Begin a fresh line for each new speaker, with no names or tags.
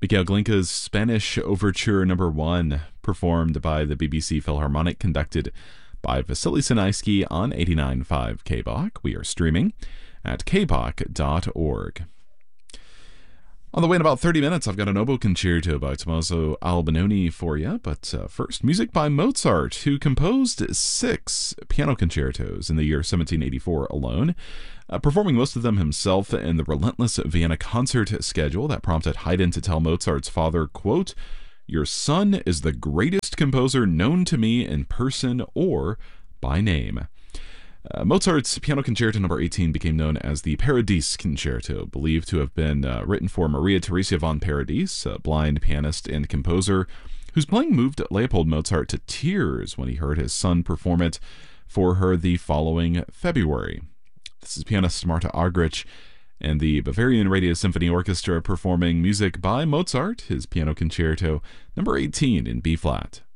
Mikhail Glinka's Spanish Overture Number 1, performed by the BBC Philharmonic, conducted by Vasily Sinaisky on 89.5 KBOK. We are streaming at kbok.org. On the way in about 30 minutes, I've got an oboe concerto by Tommaso Albinoni for you. But first, music by Mozart, who composed 6 piano concertos in the year 1784 alone, performing most of them himself in the relentless Vienna concert schedule that prompted Haydn to tell Mozart's father, quote, "Your son is the greatest composer known to me in person or by name." Mozart's Piano Concerto No. 18 became known as the Paradis Concerto, believed to have been written for Maria Theresia von Paradis, a blind pianist and composer whose playing moved Leopold Mozart to tears when he heard his son perform it for her the following February. This is pianist Marta Argerich and the Bavarian Radio Symphony Orchestra performing music by Mozart, his Piano Concerto No. 18 in B-flat.